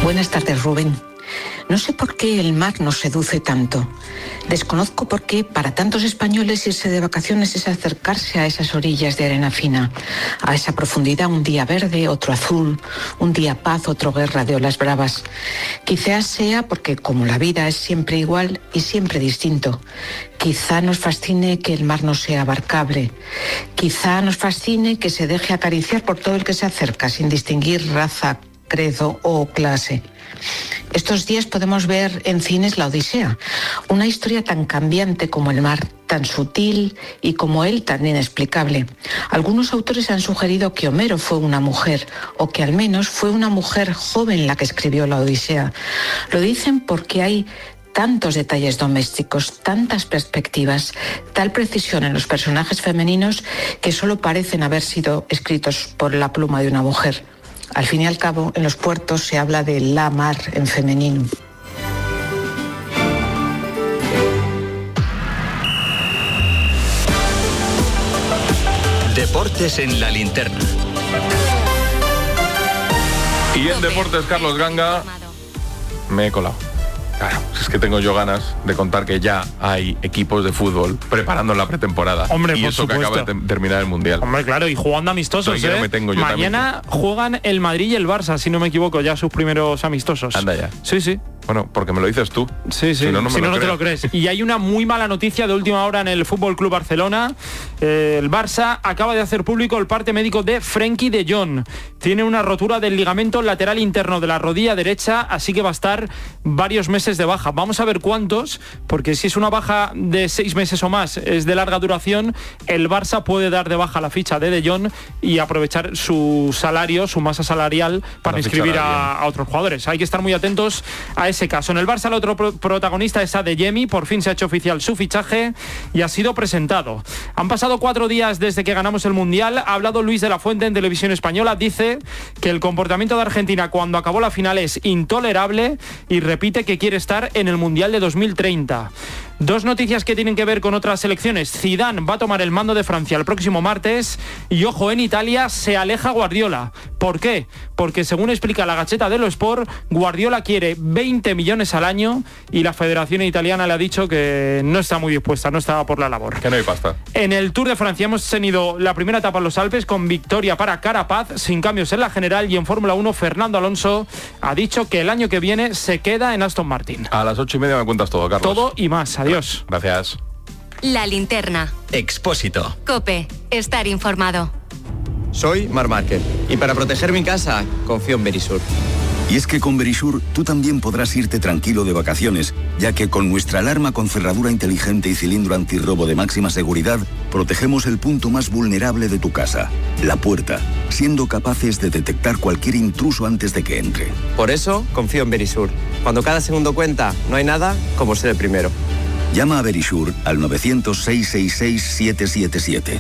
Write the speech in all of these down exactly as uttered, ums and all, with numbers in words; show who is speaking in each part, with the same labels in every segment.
Speaker 1: Buenas tardes, Rubén. No sé por qué el mar nos seduce tanto. Desconozco por qué para tantos españoles irse de vacaciones es acercarse a esas orillas de arena fina, a esa profundidad, un día verde, otro azul, un día paz, otro guerra de olas bravas. Quizás sea porque como la vida es siempre igual y siempre distinto, quizá nos fascine que el mar no sea abarcable, quizá nos fascine que se deje acariciar por todo el que se acerca, sin distinguir raza, credo o clase. Estos días podemos ver en cines La Odisea, una historia tan cambiante como el mar, tan sutil y como él tan inexplicable. Algunos autores han sugerido que Homero fue una mujer, o que al menos fue una mujer joven la que escribió La Odisea. Lo dicen porque hay tantos detalles domésticos, tantas perspectivas, tal precisión en los personajes femeninos que solo parecen haber sido escritos por la pluma de una mujer. Al fin y al cabo, en los puertos se habla de la mar en femenino.
Speaker 2: Deportes en la linterna.
Speaker 3: Y en deportes, Carlos Ganga, me he colado. Claro, es que tengo yo ganas de contar que ya hay equipos de fútbol preparando la pretemporada.
Speaker 4: Hombre,
Speaker 3: y
Speaker 4: por
Speaker 3: eso
Speaker 4: supuesto.
Speaker 3: que acaba de te- terminar el Mundial.
Speaker 4: Hombre, claro, y jugando amistosos,
Speaker 3: Estoy que
Speaker 4: ¿eh?
Speaker 3: no me tengo yo
Speaker 4: Mañana juegan el Madrid y el Barça, si no me equivoco, ya sus primeros amistosos.
Speaker 3: Anda ya.
Speaker 4: Sí, sí.
Speaker 3: Bueno, porque me lo dices tú.
Speaker 4: Sí, sí,
Speaker 3: Si no, no me
Speaker 4: si
Speaker 3: lo
Speaker 4: no, no te
Speaker 3: creo.
Speaker 4: lo crees. Y hay una muy mala noticia de última hora en el Fútbol Club Barcelona. Eh, el Barça acaba de hacer público el parte médico de Frenkie de Jong. Tiene una rotura del ligamento lateral interno de la rodilla derecha, así que va a estar varios meses de baja. Vamos a ver cuántos, porque si es una baja de seis meses o más, es de larga duración, el Barça puede dar de baja la ficha de De Jong y aprovechar su salario, su masa salarial, para
Speaker 3: Para
Speaker 4: inscribir
Speaker 3: fichar a
Speaker 4: a,
Speaker 3: alguien.
Speaker 4: a otros jugadores. Hay que estar muy atentos a ese caso. En el Barça, el otro pro- protagonista es Adeyemi. Por fin se ha hecho oficial su fichaje y ha sido presentado. Han pasado cuatro días desde que ganamos el Mundial. Ha hablado Luis de la Fuente en Televisión Española. Dice que el comportamiento de Argentina cuando acabó la final es intolerable y repite que quiere estar en el Mundial de dos mil treinta. Dos noticias que tienen que ver con otras selecciones. Zidane va a tomar el mando de Francia el próximo martes y, ojo, en Italia se aleja Guardiola. ¿Por qué? Porque, según explica la Gazzetta dello Sport, Guardiola quiere veinte millones al año y la Federación Italiana le ha dicho que no está muy dispuesta, no está por la labor.
Speaker 3: Que no hay pasta.
Speaker 4: En el Tour de Francia hemos tenido la primera etapa en los Alpes con victoria para Carapaz, sin cambios en la general, y en Fórmula uno Fernando Alonso ha dicho que el año que viene se queda en Aston Martin.
Speaker 3: A las ocho y media me cuentas todo, Carlos.
Speaker 4: Todo y más. Adiós.
Speaker 3: Gracias.
Speaker 5: La linterna.
Speaker 2: Expósito.
Speaker 5: COPE. Estar informado.
Speaker 6: Soy Marc Márquez y para proteger mi casa confío en Verisur.
Speaker 7: Y es que con Verisur tú también podrás irte tranquilo de vacaciones, ya que con nuestra alarma con cerradura inteligente y cilindro antirrobo de máxima seguridad, protegemos el punto más vulnerable de tu casa, la puerta, siendo capaces de detectar cualquier intruso antes de que entre.
Speaker 6: Por eso confío en Verisur. Cuando cada segundo cuenta, no hay nada como ser el primero.
Speaker 7: Llama a Verisur al novecientos, seiscientos sesenta y seis, setecientos setenta y siete.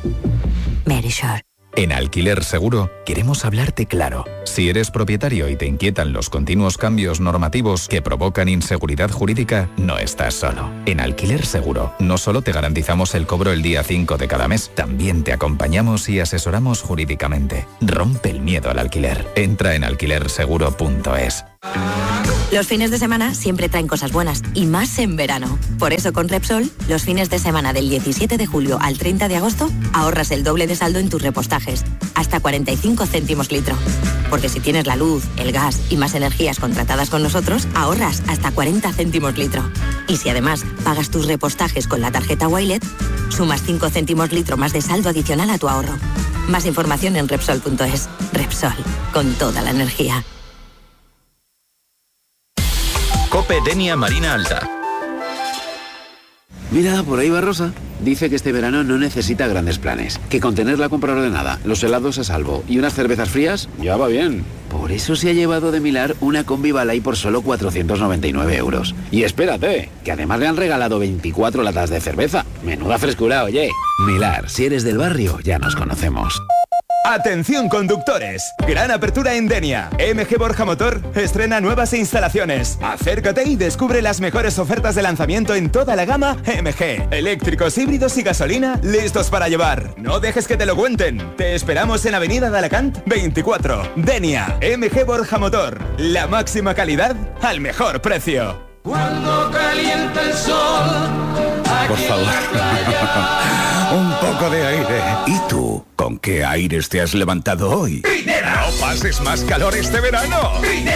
Speaker 5: Verisur.
Speaker 8: En Alquiler Seguro queremos hablarte claro. Si eres propietario y te inquietan los continuos cambios normativos que provocan inseguridad jurídica, no estás solo. En Alquiler Seguro no solo te garantizamos el cobro el día cinco de cada mes, también te acompañamos y asesoramos jurídicamente. Rompe el miedo al alquiler. Entra en alquiler seguro punto es.
Speaker 9: Los fines de semana siempre traen cosas buenas, y más en verano. Por eso con Repsol, los fines de semana del diecisiete de julio al treinta de agosto, ahorras el doble de saldo en tus repostajes, hasta cuarenta y cinco céntimos litro. Porque si tienes la luz, el gas y más energías contratadas con nosotros, ahorras hasta cuarenta céntimos litro. Y si además pagas tus repostajes con la tarjeta Wilet, sumas cinco céntimos litro más de saldo adicional a tu ahorro. Más información en Repsol punto es. Repsol, con toda la energía.
Speaker 2: COPE Denia Marina Alta.
Speaker 10: Mira, por ahí va Rosa. Dice que este verano no necesita grandes planes. Que con tener la compra ordenada, los helados a salvo y unas cervezas frías, ya va bien. Por eso se ha llevado de Milar una combi Balay por solo cuatrocientos noventa y nueve euros. Y espérate, que además le han regalado veinticuatro latas de cerveza. Menuda frescura, oye. Milar, si eres del barrio, ya nos conocemos.
Speaker 11: Atención conductores, gran apertura en Denia. M G Borja Motor estrena nuevas instalaciones. Acércate y descubre las mejores ofertas de lanzamiento en toda la gama M G. Eléctricos, híbridos y gasolina listos para llevar. No dejes que te lo cuenten. Te esperamos en Avenida de Alacant veinticuatro. Denia, M G Borja Motor. La máxima calidad al mejor precio.
Speaker 12: Cuando calienta el sol.
Speaker 7: Por favor. Un poco de aire. ¿Y tú? ¿Con qué aires te has levantado hoy?
Speaker 11: No pases más calor este verano.